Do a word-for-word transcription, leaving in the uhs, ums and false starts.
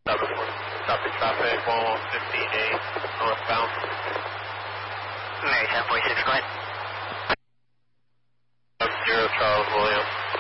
Copy traffic, one one fifteen A, northbound. Mary seven forty-six, go ahead. Zero Charles William.